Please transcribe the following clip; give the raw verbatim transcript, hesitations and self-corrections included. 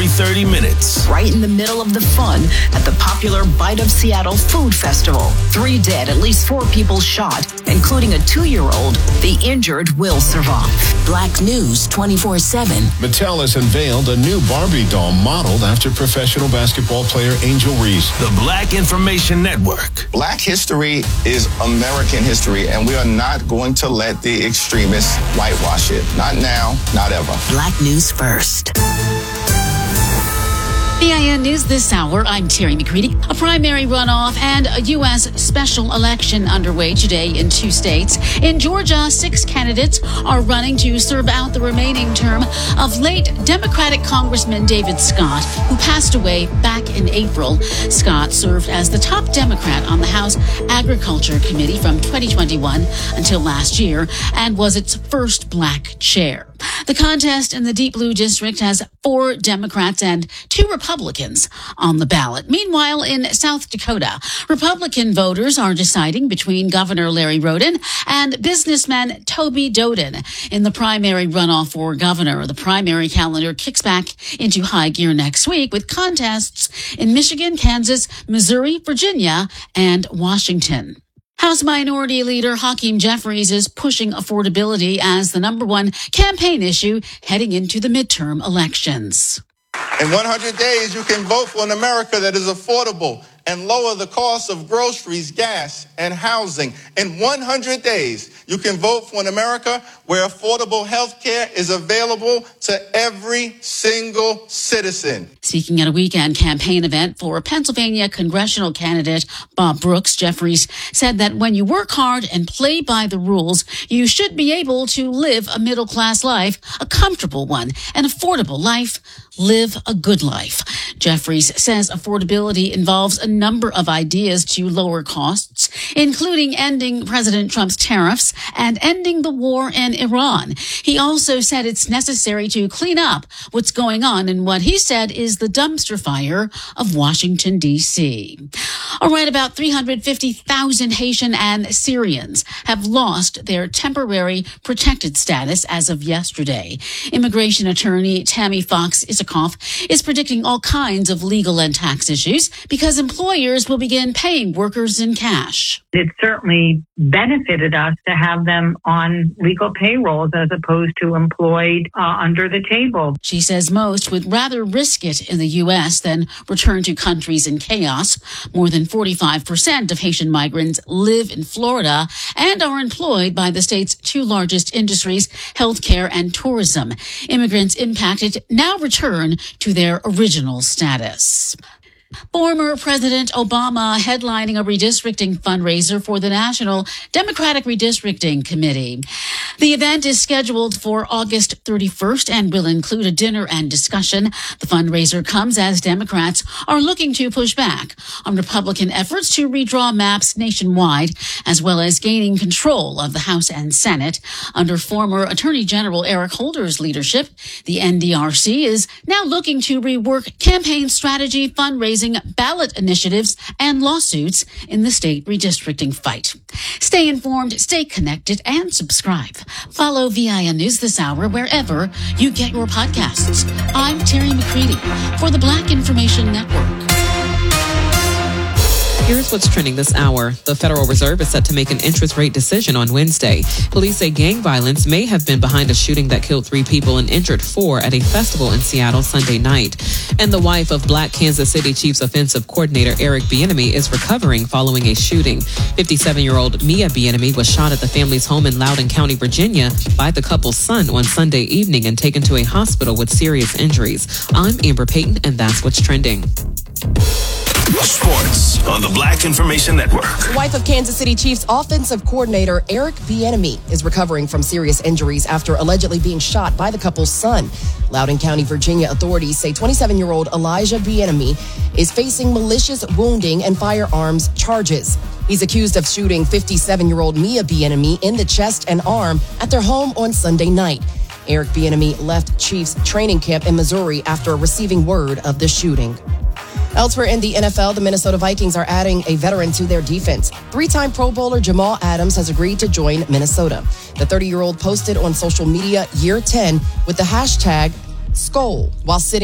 every thirty minutes. Right in the middle of the fun at the popular Bite of Seattle Food Festival. Three dead, at least four people shot, including a two-year-old. The injured will survive. Black News twenty-four seven. Mattel has unveiled a new Barbie doll modeled after professional basketball player Angel Reese. The Black Information Network. Black history is American history, and we are not going to let the extremists whitewash it. Not now, not ever. Black News First. B I N News this hour. I'm Terry McCready. A primary runoff and a U S special election underway today in two states. In Georgia, six candidates are running to serve out the remaining term of late Democratic Congressman David Scott, who passed away back in April. Scott served as the top Democrat on the House Agriculture Committee from twenty twenty-one until last year and was its first black chair. The contest in the Deep Blue District has four Democrats and two Republicans on the ballot. Meanwhile, in South Dakota, Republican voters are deciding between Governor Larry Roden and businessman Toby Doden in the primary runoff for governor. The primary calendar kicks back into high gear next week with contests in Michigan, Kansas, Missouri, Virginia, and Washington. House Minority Leader Hakeem Jeffries is pushing affordability as the number one campaign issue heading into the midterm elections. In one hundred days, you can vote for an America that is affordable and lower the cost of groceries, gas, and housing. In one hundred days, you can vote for an America where affordable health care is available to every single citizen. Speaking at a weekend campaign event for Pennsylvania congressional candidate Bob Brooks, Jeffries said that when you work hard and play by the rules, you should be able to live a middle-class life, a comfortable one, an affordable life, live a good life. Jeffries says affordability involves a number of ideas to lower costs, including ending President Trump's tariffs and ending the war in Iran. He also said it's necessary to clean up what's going on in what he said is the dumpster fire of Washington, D C. All right, about three hundred fifty thousand Haitian and Syrians have lost their temporary protected status as of yesterday. Immigration attorney Tammy Fox Isikoff is predicting all kinds of legal and tax issues because employers will begin paying workers in cash. It certainly benefited us to have them on legal payrolls as opposed to employed uh, under the table. She says most would rather risk it in the U S than return to countries in chaos. More than forty-five percent of Haitian migrants live in Florida and are employed by the state's two largest industries, healthcare and tourism. Immigrants impacted now return to their original status. Former President Obama headlining a redistricting fundraiser for the National Democratic Redistricting Committee. The event is scheduled for August thirty-first and will include a dinner and discussion. The fundraiser comes as Democrats are looking to push back on Republican efforts to redraw maps nationwide, as well as gaining control of the House and Senate. Under former Attorney General Eric Holder's leadership, the N D R C is now looking to rework campaign strategy, fundraising, ballot initiatives, and lawsuits in the state redistricting fight. Stay informed, stay connected, and subscribe. Follow V I N News this hour wherever you get your podcasts. I'm Terry McCready for the Black Information Network. Here's what's trending this hour. The Federal Reserve is set to make an interest rate decision on Wednesday. Police say gang violence may have been behind a shooting that killed three people and injured four at a festival in Seattle Sunday night. And the wife of Black Kansas City Chiefs offensive coordinator Eric Bieniemy is recovering following a shooting. fifty-seven-year-old Mia Bieniemy was shot at the family's home in Loudoun County, Virginia by the couple's son on Sunday evening and taken to a hospital with serious injuries. I'm Amber Payton, and that's what's trending. Sports on the Black Information Network. The wife of Kansas City Chiefs offensive coordinator Eric Bieniemy is recovering from serious injuries after allegedly being shot by the couple's son. Loudoun County, Virginia authorities say twenty-seven-year-old Elijah Bieniemy is facing malicious wounding and firearms charges. He's accused of shooting fifty-seven-year-old Mia Bieniemy in the chest and arm at their home on Sunday night. Eric Bieniemy left Chiefs training camp in Missouri after receiving word of the shooting. Elsewhere in the N F L, the Minnesota Vikings are adding a veteran to their defense. Three-time Pro Bowler Jamal Adams has agreed to join Minnesota. The thirty-year-old posted on social media year ten with the hashtag Skol while sitting